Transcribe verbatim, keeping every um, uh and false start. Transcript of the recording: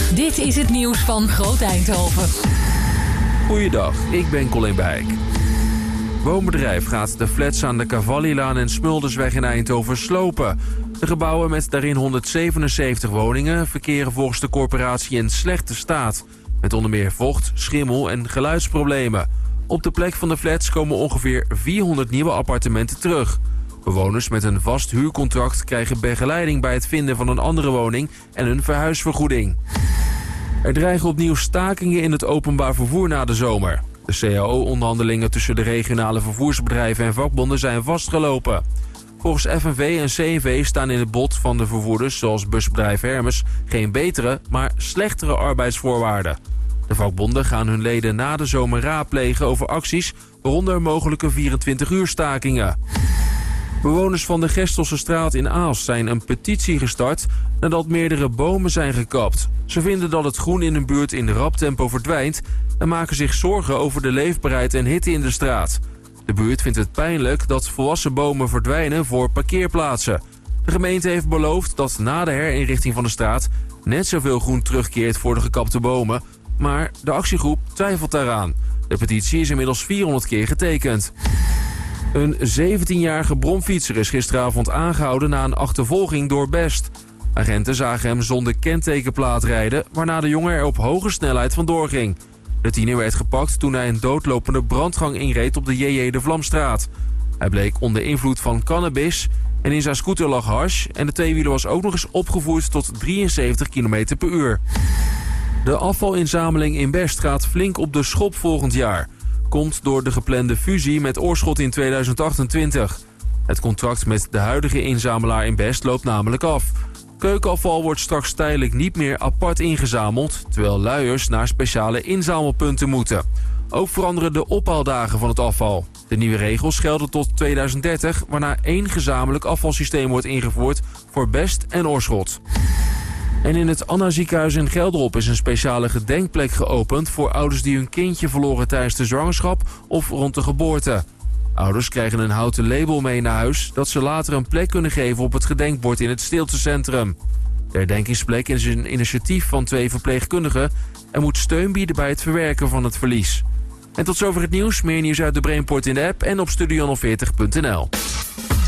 Dit is het nieuws van Groot Eindhoven. Goeiedag, ik ben Colin Bijk. Woonbedrijf gaat de flats aan de Cavallilaan en Smuldersweg in Eindhoven slopen. De gebouwen met daarin honderdzevenenzeventig woningen verkeren volgens de corporatie in slechte staat. Met onder meer vocht, schimmel en geluidsproblemen. Op de plek van de flats komen ongeveer vierhonderd nieuwe appartementen terug. Bewoners met een vast huurcontract krijgen begeleiding bij het vinden van een andere woning en een verhuisvergoeding. Er dreigen opnieuw stakingen in het openbaar vervoer na de zomer. De C A O-onderhandelingen tussen de regionale vervoersbedrijven en vakbonden zijn vastgelopen. Volgens F N V en C N V staan in het bod van de vervoerders, zoals busbedrijf Hermes, geen betere, maar slechtere arbeidsvoorwaarden. De vakbonden gaan hun leden na de zomer raadplegen over acties, waaronder mogelijke vierentwintig uur stakingen. Bewoners van de Gestelsestraat in Aalst zijn een petitie gestart nadat meerdere bomen zijn gekapt. Ze vinden dat het groen in hun buurt in rap tempo verdwijnt en maken zich zorgen over de leefbaarheid en hitte in de straat. De buurt vindt het pijnlijk dat volwassen bomen verdwijnen voor parkeerplaatsen. De gemeente heeft beloofd dat na de herinrichting van de straat net zoveel groen terugkeert voor de gekapte bomen, maar de actiegroep twijfelt daaraan. De petitie is inmiddels vierhonderd keer getekend. Een zeventienjarige bromfietser is gisteravond aangehouden na een achtervolging door Best. Agenten zagen hem zonder kentekenplaat rijden, waarna de jongen er op hoge snelheid vandoor ging. De tiener werd gepakt toen hij een doodlopende brandgang inreed op de J J de Vlamstraat. Hij bleek onder invloed van cannabis en in zijn scooter lag hash en de tweewieler was ook nog eens opgevoerd tot drieënzeventig kilometer per uur. De afvalinzameling in Best gaat flink op de schop volgend jaar. Komt door de geplande fusie met Oorschot in tweeduizend achtentwintig. Het contract met de huidige inzamelaar in Best loopt namelijk af. Keukenafval wordt straks tijdelijk niet meer apart ingezameld, terwijl luiers naar speciale inzamelpunten moeten. Ook veranderen de ophaaldagen van het afval. De nieuwe regels gelden tot tweeduizend dertig, waarna één gezamenlijk afvalsysteem wordt ingevoerd voor Best en Oorschot. En in het Anna ziekenhuis in Gelderop is een speciale gedenkplek geopend voor ouders die hun kindje verloren tijdens de zwangerschap of rond de geboorte. Ouders krijgen een houten label mee naar huis dat ze later een plek kunnen geven op het gedenkbord in het stiltecentrum. De herdenkingsplek is een initiatief van twee verpleegkundigen en moet steun bieden bij het verwerken van het verlies. En tot zover het nieuws. Meer nieuws uit de Brainport in de app en op studio veertig punt n l.